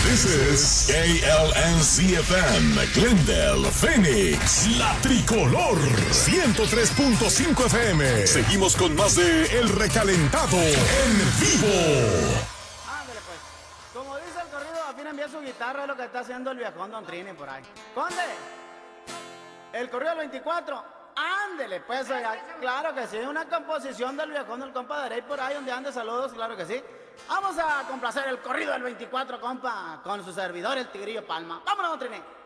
This is KLNC-FM, Glendale, Phoenix, La Tricolor, 103.5 FM. Seguimos con más de El Recalentado en vivo. Ándale pues, como dice el corrido, afina bien su guitarra, es lo que está haciendo el viejón Don Trini por ahí. Conde, el corrido del 24, ándele pues, oiga, claro que sí, una composición del viejón del compa Derey por ahí donde ande, saludos, claro que sí. Vamos a complacer el corrido del 24, compa, con su servidor, el Tigrillo Palma. Vámonos, Don Trini.